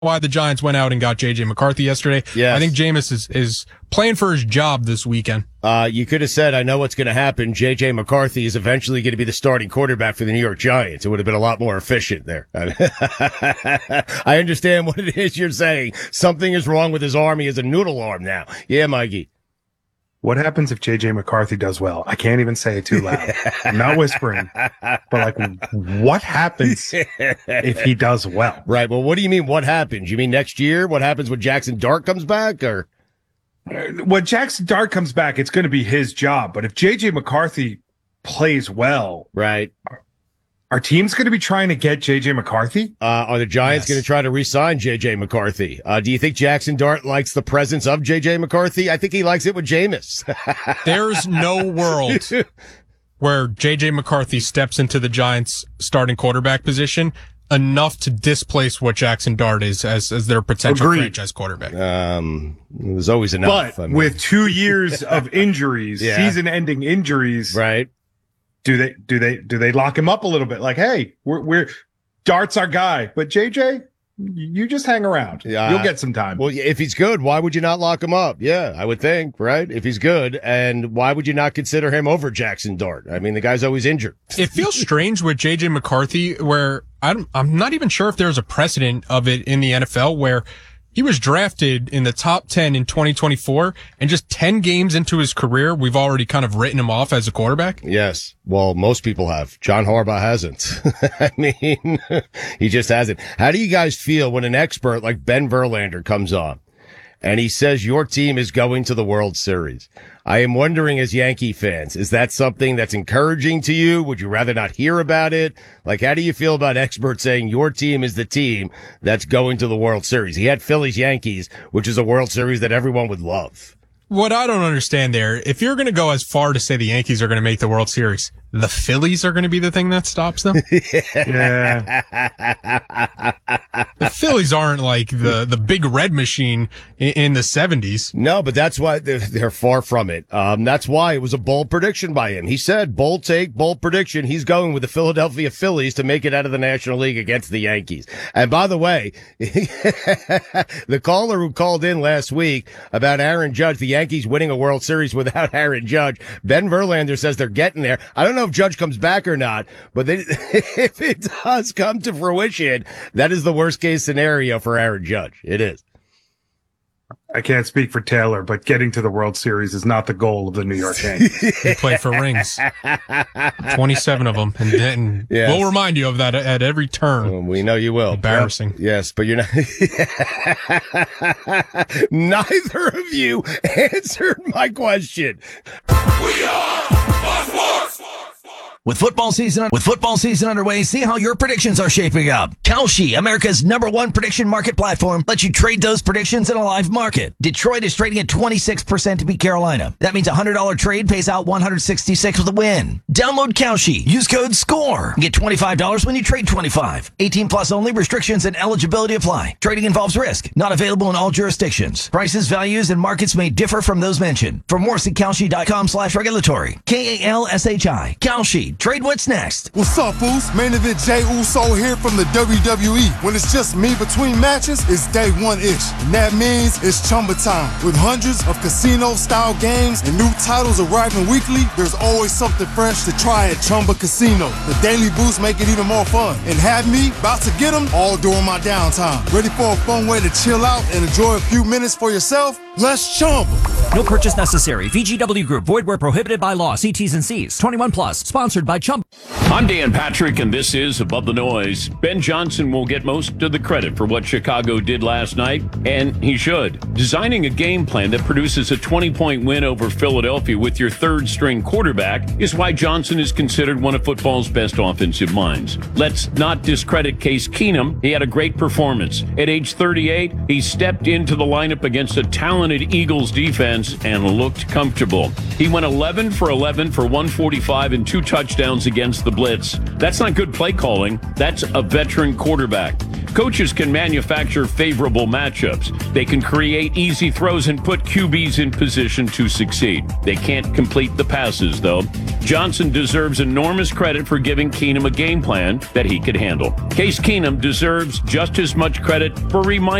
why the Giants went out and got J.J. McCarthy yesterday. Yes. I think Jameis is playing for his job this weekend. You could have said, I know what's going to happen. J.J. McCarthy is eventually going to be the starting quarterback for the New York Giants. It would have been a lot more efficient there. I understand what it is you're saying. Something is wrong with his arm. He has a noodle arm now. Yeah, Mikey. What happens if J.J. McCarthy does well? I can't even say it too loud. I'm not whispering. But, what happens if he does well? Right. Well, what do you mean, what happens? You mean next year? What happens when Jackson Dart comes back? Or when Jackson Dart comes back, it's going to be his job. But if J.J. McCarthy plays well, right, our team's going to be trying to get J.J. McCarthy? Are the Giants going to try to re-sign J.J. McCarthy? Do you think Jackson Dart likes the presence of J.J. McCarthy? I think he likes it with Jameis. There's no world where J.J. McCarthy steps into the Giants' starting quarterback position enough to displace what Jackson Dart is as their potential franchise quarterback. There's always enough. But with 2 years of injuries, season-ending injuries, right? Do they lock him up a little bit? Like, hey, we're Dart's our guy, but JJ, you just hang around. You'll get some time. Well, if he's good, why would you not lock him up? Yeah, I would think, right? If he's good, and why would you not consider him over Jackson Dart? I mean, the guy's always injured. It feels strange with J.J. McCarthy, where I'm not even sure if there's a precedent of it in the NFL where he was drafted in the top 10 in 2024, and just 10 games into his career, we've already kind of written him off as a quarterback. Yes. Well, most people have. John Harbaugh hasn't. I mean, he just hasn't. How do you guys feel when an expert like Ben Verlander comes on and he says your team is going to the World Series? I am wondering, as Yankee fans, is that something that's encouraging to you? Would you rather not hear about it? Like, how do you feel about experts saying your team is the team that's going to the World Series? He had Phillies Yankees, which is a World Series that everyone would love. What I don't understand there, if you're going to go as far to say the Yankees are going to make the World Series, the Phillies are going to be the thing that stops them? Yeah. The Phillies aren't like the big red machine in the 70s. No, but that's why they're far from it. That's why it was a bold prediction by him. He said, bold take, bold prediction. He's going with the Philadelphia Phillies to make it out of the National League against the Yankees. And by the way, the caller who called in last week about Aaron Judge, the Yankees winning a World Series without Aaron Judge, Ben Verlander says they're getting there. I don't know if Judge comes back or not, but if it does come to fruition, that is the worst case scenario for Aaron Judge. It is. I can't speak for Taylor, but getting to the World Series is not the goal of the New York Yankees. He played for rings. 27 of them. And yes. We'll remind you of that at every turn. Well, we know you will. Embarrassing. Well, yes, but you're not. Neither of you answered my question. We are Sports. With football season underway, see how your predictions are shaping up. Kalshi, America's #1 prediction market platform, lets you trade those predictions in a live market. Detroit is trading at 26% to beat Carolina. That means a $100 trade pays out $166 with a win. Download Kalshi. Use code SCORE. Get $25 when you trade 25. 18 plus only. Restrictions and eligibility apply. Trading involves risk. Not available in all jurisdictions. Prices, values, and markets may differ from those mentioned. For more, see Kalshi.com/regulatory. KALSHI. Kalshi. Trade what's next. What's up, fools? Main event Jey Uso here from the WWE. When it's just me between matches, it's day one-ish. And that means it's Chumba time. With hundreds of casino-style games and new titles arriving weekly, there's always something fresh to try at Chumba Casino. The daily boosts make it even more fun. And have me about to get them all during my downtime. Ready for a fun way to chill out and enjoy a few minutes for yourself? Let's Chumba. No purchase necessary. VGW Group. Void where prohibited by law. See T's and C's. 21 plus. Sponsored by Chumba. I'm Dan Patrick, and this is Above the Noise. Ben Johnson will get most of the credit for what Chicago did last night, and he should. Designing a game plan that produces a 20-point win over Philadelphia with your third-string quarterback is why Johnson is considered one of football's best offensive minds. Let's not discredit Case Keenum. He had a great performance. At age 38, he stepped into the lineup against a talented Eagles defense and looked comfortable. He went 11 for 11 for 145 and 2 touchdowns against the blitz. That's not good play calling. That's a veteran quarterback. Coaches can manufacture favorable matchups. They can create easy throws and put QBs in position to succeed. They can't complete the passes, though. Johnson deserves enormous credit for giving Keenum a game plan that he could handle. Case Keenum deserves just as much credit for reminding